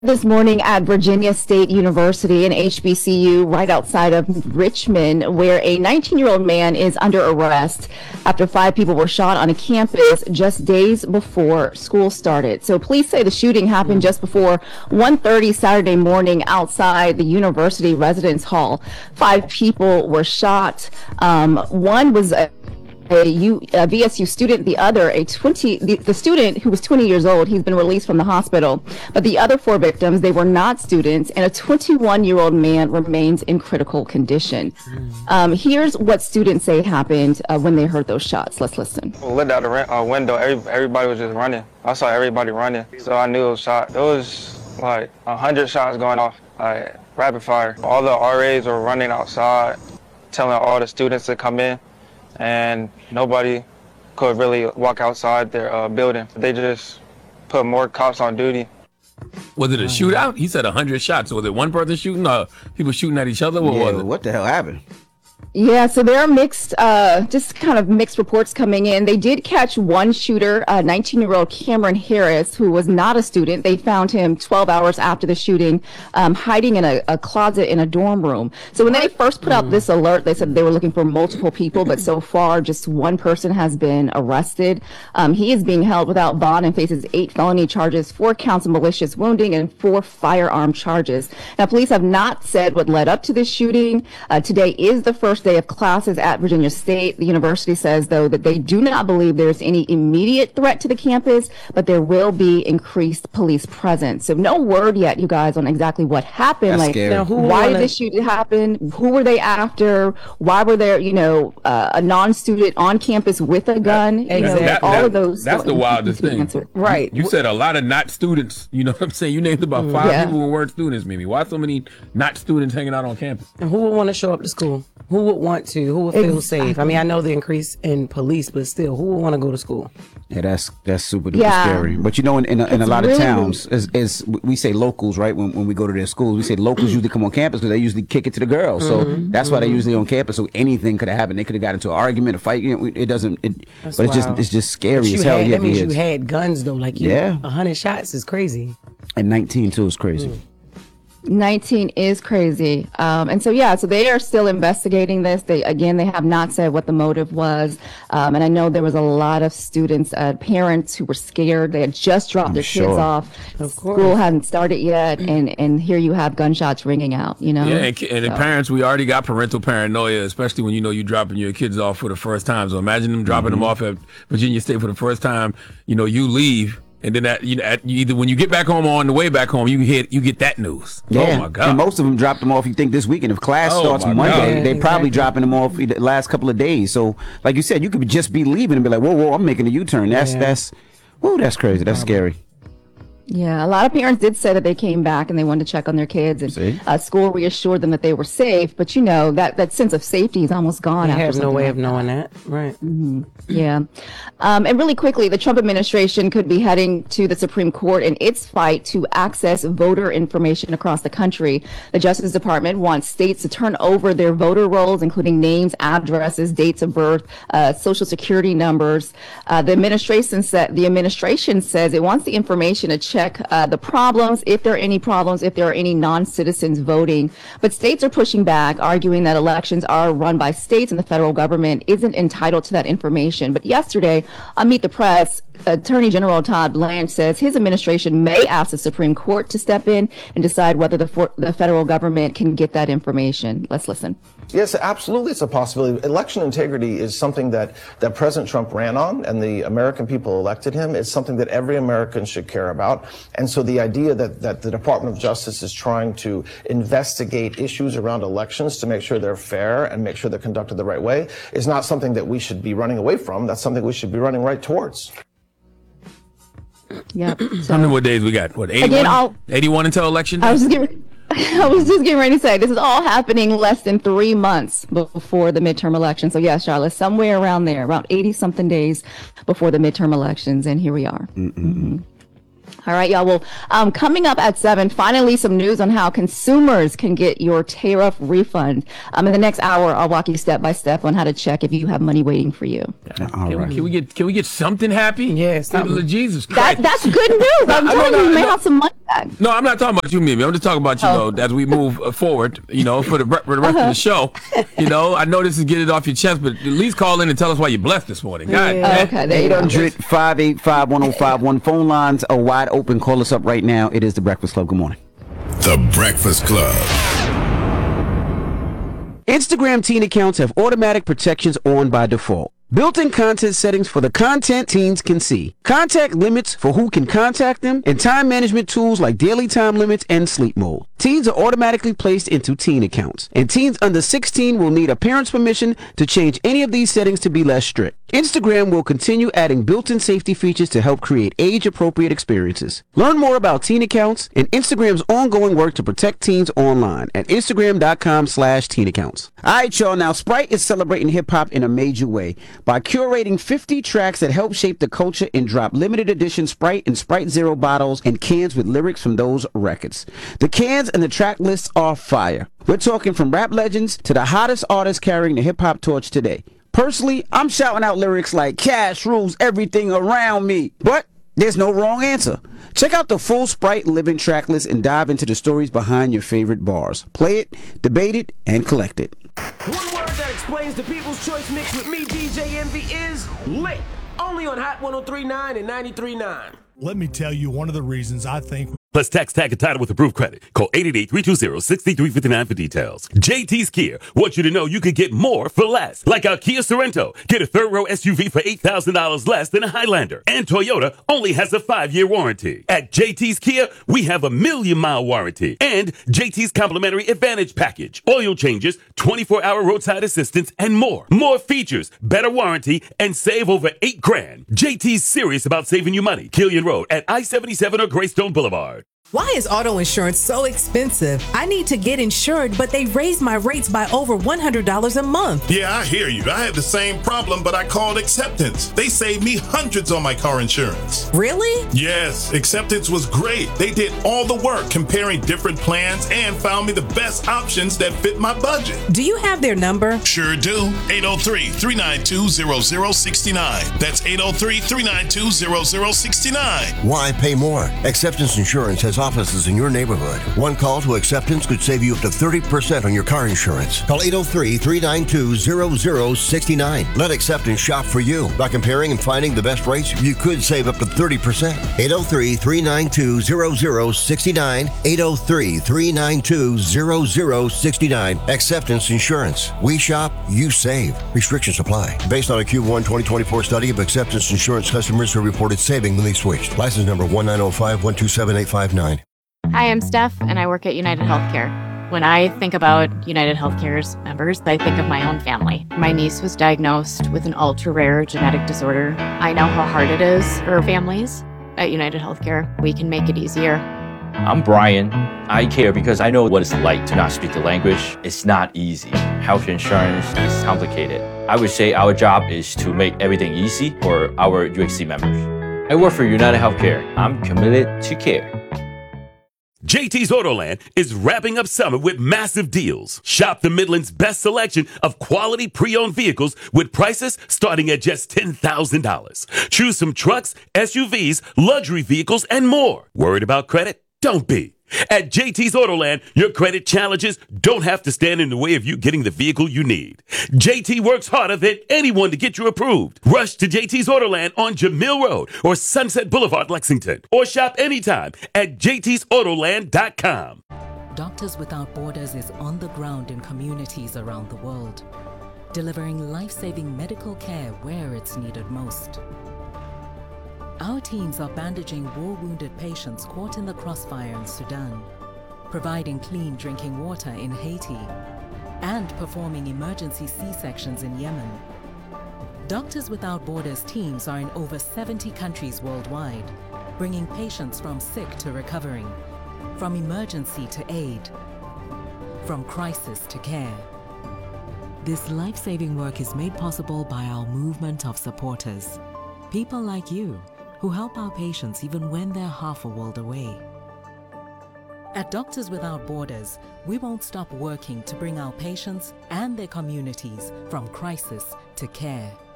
This morning at Virginia State University and HBCU right outside of Richmond, where a 19-year-old man is under arrest after 5 people were shot on a campus just days before school started. So police say the shooting happened just before 1:30 Saturday morning outside the university residence hall. 5 people were shot. One was a VSU student, the other the student who was 20 years old. He's been released from the hospital, but the other 4 victims, they were not students, and a 21-year-old man remains in critical condition. Here's what students say happened when they heard those shots. Let's listen. I looked out the window, everybody was just running. I saw everybody running, so I knew it was shot. It was like 100 shots going off, like rapid fire. All the RAs were running outside, telling all the students to come in, and nobody could really walk outside their building. They just put more cops on duty. Was it a shootout? He said 100 shots. Was it one person shooting or people shooting at each other? What was it? What the hell happened? Yeah, so there are mixed, just kind of mixed reports coming in. They did catch one shooter, 19-year-old Cameron Harris, who was not a student. They found him 12 hours after the shooting, hiding in a closet in a dorm room. So when they first put out this alert, they said they were looking for multiple people, but so far just one person has been arrested. He is being held without bond and faces 8 felony charges, 4 counts of malicious wounding, and 4 firearm charges. Now, police have not said what led up to this shooting. Today is the first day of classes at Virginia State. The university says, though, that they do not believe there's any immediate threat to the campus, but there will be increased police presence. So no word yet, you guys, on exactly what happened. That's scary. Now, why did this shooting happen? Who were they after? Why were there, a non-student on campus with a gun? All of those. That's the wildest thing. Right. You said a lot of not students. You know what I'm saying? You named about 5 people who weren't students, Mimi. Why so many not students hanging out on campus? And who would want to show up to school? Who would want to? Who would feel safe? I mean, I know the increase in police, but still, who would want to go to school? Yeah, that's super duper scary. But in a lot of towns, is we say locals, right? When we go to their schools, we say locals usually come on campus because they usually kick it to the girls. So that's why they're usually on campus. So anything could have happened. They could have got into an argument, a fight. It's just scary as hell. That means you had guns though. 100 shots is crazy. And 19 too is crazy. 19 is crazy. So they are still investigating this. They have not said what the motive was. And I know there was a lot of students, parents who were scared. They had just dropped their kids off. School hadn't started yet. And here you have gunshots ringing out, Yeah, and parents, we already got parental paranoia, especially when you're dropping your kids off for the first time. So imagine them dropping them off at Virginia State for the first time. You leave. And then either when you get back home or on the way back home, you get that news. Yeah. Oh my God! And most of them dropped them off. You think this weekend? If class starts Monday, they probably dropping them off the last couple of days. So, like you said, you could just be leaving and be like, "Whoa, I'm making a U-turn." That's crazy. That's scary. Yeah, a lot of parents did say that they came back and they wanted to check on their kids, and school reassured them that they were safe. But that sense of safety is almost gone. They have no way of knowing that, right? Mm-hmm. Yeah, and really quickly, the Trump administration could be heading to the Supreme Court in its fight to access voter information across the country. The Justice Department wants states to turn over their voter rolls, including names, addresses, dates of birth, social security numbers. The administration says it wants the information to check the problems, if there are any problems, if there are any non-citizens voting. But states are pushing back, arguing that elections are run by states and the federal government isn't entitled to that information. But yesterday, on Meet the Press, Attorney General Todd Blanche says his administration may ask the Supreme Court to step in and decide whether the federal government can get that information. Let's listen. Yes, absolutely, it's a possibility. Election integrity is something that President Trump ran on, and the American people elected him. It's something that every American should care about. And so the idea that the Department of Justice is trying to investigate issues around elections to make sure they're fair and make sure they're conducted the right way is not something that we should be running away from. That's something we should be running right towards. Yeah. How many more days we got? What, 81? 81 until election day? I was just getting ready to say, this is all happening less than 3 months before the midterm election. So yes, Charlotte, somewhere around there, around 80 something days before the midterm elections. And here we are. Mm-hmm. All right, y'all. Well, coming up at 7, finally some news on how consumers can get your tariff refund. In the next hour, I'll walk you step by step on how to check if you have money waiting for you. Can we get something happy? Yes. Jesus Christ. That's good news. I'm telling you, you may have some money that. No, I'm not talking about you, Mimi. I'm just talking about, as we move forward, for the rest of the show. I know this is getting it off your chest, but at least call in and tell us why you're blessed this morning. God, Okay, there you go. 800-585-1051. Phone lines are wide open. Call us up right now. It is The Breakfast Club. Good morning. The Breakfast Club. Instagram teen accounts have automatic protections on by default. Built-in content settings for the content teens can see. Contact limits for who can contact them, and time management tools like daily time limits and sleep mode. Teens are automatically placed into teen accounts, and teens under 16 will need a parent's permission to change any of these settings to be less strict. Instagram will continue adding built-in safety features to help create age-appropriate experiences. Learn more about teen accounts and Instagram's ongoing work to protect teens online at Instagram.com/teen accounts. All right, y'all. Now, Sprite is celebrating hip-hop in a major way by curating 50 tracks that help shape the culture and drop limited edition Sprite and Sprite Zero bottles and cans with lyrics from those records. The cans and the track lists are fire. We're talking from rap legends to the hottest artists carrying the hip-hop torch today. Personally, I'm shouting out lyrics like "Cash rules everything around me," but there's no wrong answer. Check out the full Sprite Living track list and dive into the stories behind your favorite bars. Play it, debate it, and collect it. One word that explains the People's Choice mix with me, DJ Envy, is lit. Only on Hot 103.9 and 93.9. Let me tell you one of the reasons I think. Plus tax tag and title with approved credit. Call 888-320-6359 for details. JT's Kia wants you to know you can get more for less. Like our Kia Sorento. Get a third row SUV for $8,000 less than a Highlander. And Toyota only has a 5-year warranty. At JT's Kia, we have a 1,000,000-mile warranty. And JT's complimentary Advantage package. Oil changes, 24-hour roadside assistance, and more. More features, better warranty, and save over $8,000. JT's serious about saving you money. Killian Road at I-77 or Greystone Boulevard. Why is auto insurance so expensive? I need to get insured, but they raised my rates by over $100 a month. Yeah, I hear you. I had the same problem, but I called Acceptance. They saved me hundreds on my car insurance. Really? Yes, Acceptance was great. They did all the work comparing different plans and found me the best options that fit my budget. Do you have their number? Sure do. 803-392-0069. That's 803-392-0069. Why pay more? Acceptance Insurance has offices in your neighborhood. One call to Acceptance could save you up to 30% on your car insurance. Call 803-392-0069. Let Acceptance shop for you. By comparing and finding the best rates, you could save up to 30%. 803-392-0069. 803-392-0069. Acceptance Insurance. We shop, you save. Restrictions apply. Based on a Q1 2024 study of Acceptance Insurance customers who reported saving when they switched. License number 19051278559. Hi, I'm Steph, and I work at United Healthcare. When I think about United Healthcare's members, I think of my own family. My niece was diagnosed with an ultra-rare genetic disorder. I know how hard it is for families. At United Healthcare, we can make it easier. I'm Brian. I care because I know what it's like to not speak the language. It's not easy. Health insurance is complicated. I would say our job is to make everything easy for our UHC members. I work for United Healthcare. I'm committed to care. JT's Autoland is wrapping up summer with massive deals. Shop the Midland's best selection of quality pre-owned vehicles with prices starting at just $10,000. Choose some trucks, SUVs, luxury vehicles, and more. Worried about credit? Don't be. At JT's Autoland, your credit challenges don't have to stand in the way of you getting the vehicle you need. JT works harder than anyone to get you approved. Rush to JT's Autoland on Jamil Road or Sunset Boulevard, Lexington. Or shop anytime at jtsautoland.com. Doctors Without Borders is on the ground in communities around the world, delivering life-saving medical care where it's needed most. Our teams are bandaging war-wounded patients caught in the crossfire in Sudan, providing clean drinking water in Haiti, and performing emergency C-sections in Yemen. Doctors Without Borders teams are in over 70 countries worldwide, bringing patients from sick to recovering, from emergency to aid, from crisis to care. This life-saving work is made possible by our movement of supporters, people like you, who help our patients even when they're half a world away. At Doctors Without Borders, we won't stop working to bring our patients and their communities from crisis to care.